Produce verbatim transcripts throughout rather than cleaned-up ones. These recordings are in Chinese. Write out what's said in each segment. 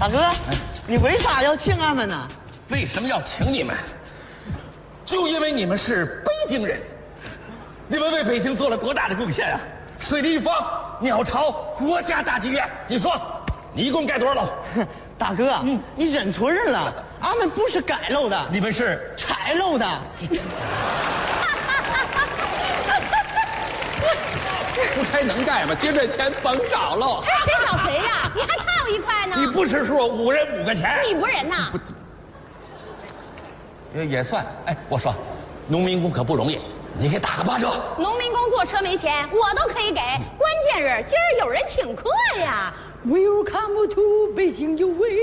大哥，你为啥要请俺们呢？ 为什么要请你们？就因为你们是北京人，你们为北京做了多大的贡献啊！水立方、鸟巢、国家大剧院，你说，你一共盖多少楼？ 大哥，嗯，你认错人了，俺们不是盖楼的， 你们是拆楼的。 不拆能盖吗？今这钱甭找喽。 谁找谁呀？你还差我一块呢。 你不识数，五人五个钱。 你不仁呐？ 也也算。哎，我说，农民工可不容易，你给打个八折。 农民工坐车没钱，我都可以给。关键是今儿有人请客呀。Welcome to 北京有味。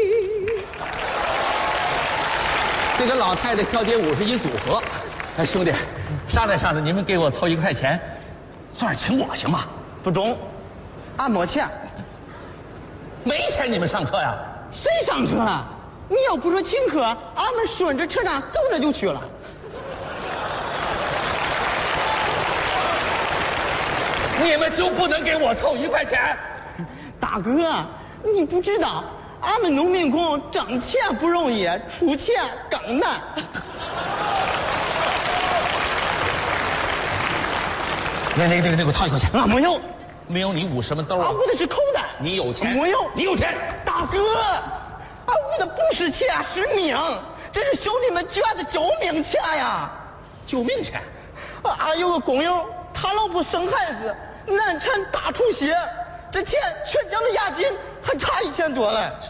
这跟老太太跳街舞是一组合。哎，兄弟，商量商量，你们给我凑一块钱，算是请我行吗？ 不中，俺没钱。 没钱你们上车呀？ 谁上车了？你要不说请客，俺们顺着车站走着就去了。 你们就不能给我凑一块钱？ 大哥，你不知道，俺们农民工挣钱不容易，出钱更难。 那那那个那个，掏一块钱。 俺没有， 没有你捂什么兜啊？ 俺捂的是口袋。 你有钱？ 没有， 你有钱。 大哥，俺捂的不是钱，是命，这是兄弟们捐的救命钱呀！ 救命钱？ 俺有个工友，他老婆生孩子，难产大出血，这钱全交了押金，还差一千多嘞。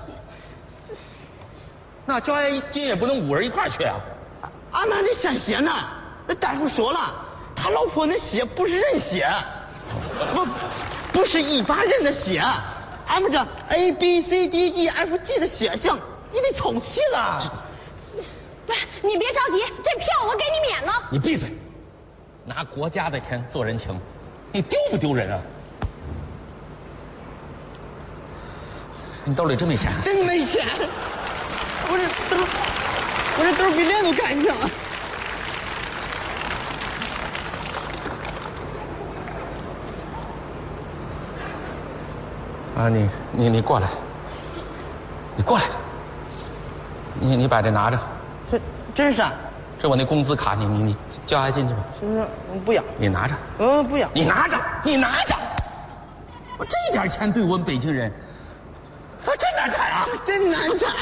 那交押金也不能五人一块去啊！ 俺们还得献血呢。那大夫说了，他老婆那血不是人血，不，不是一般人的血。俺们这 A B C D E F G 的血型，你得凑齐了。 不是，你别着急，这票我给你免了。 你闭嘴！拿国家的钱做人情，你丢不丢人啊？你兜里真没钱？ 真没钱！我这兜，我这兜比脸都干净了。 啊，你你你过来，你过来，你你把这拿着。 这这是啥？ 这我那工资卡，你你你交押金去吧。 嗯，不要。 你拿着。 嗯，不要。 你拿着，你拿着。我这点钱对我们北京人，他真难产啊！ 真难产。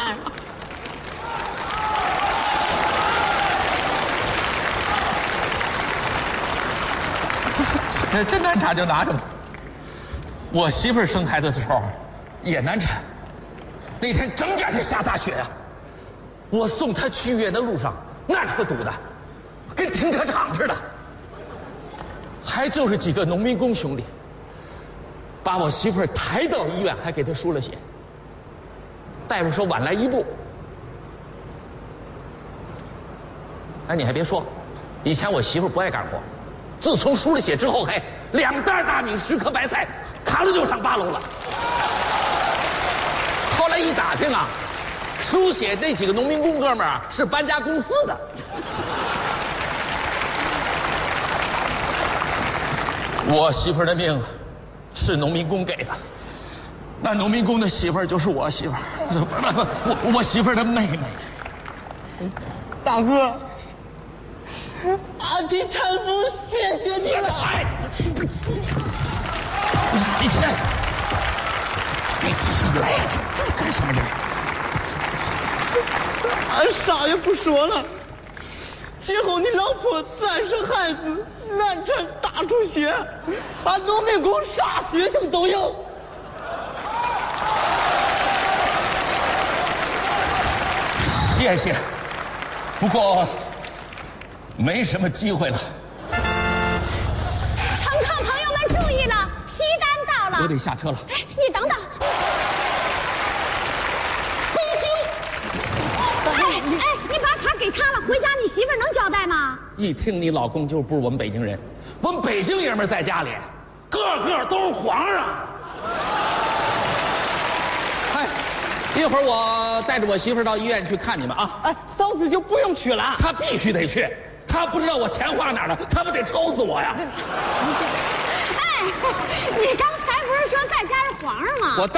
这这真难产就拿着吧。我媳妇儿生孩子的时候也难产，那天整点就下大雪呀、啊。我送她去医院的路上，那车堵的跟停车场似的。还就是几个农民工兄弟，把我媳妇儿抬到医院，还给她输了血。大夫说晚来一步。哎，你还别说，以前我媳妇儿不爱干活，自从输了血之后，嘿，两袋大米十颗白菜，扛着就上八楼了。后来一打听啊，输血那几个农民工哥们儿啊，是搬家公司的。我媳妇儿的命是农民工给的，那农民工的媳妇儿就是我媳妇儿，我我媳妇儿的妹妹。 大哥，阿弟产妇，谢谢你了。 哎，你你起来，你起来呀！这这干什么这是？ 俺啥也不说了。今后你老婆再生孩子，难产大出血，俺农民工啥血型都有。 谢谢，不过没什么机会了。 乘客朋友们注意了，西单到了。 我得下车了。 哎，你等等。 北京。 哎哎，你把卡给他了，回家你媳妇儿能交代吗？ 一听你老公就不是我们北京人，我们北京爷们在家里，个个都是皇上。哎，一会儿我带着我媳妇儿到医院去看你们啊。 哎，嫂子就不用去了。 她必须得去，她不知道我钱花哪儿了，她不得抽死我呀！ 哎，你刚才不是说在家是皇上吗？ 我。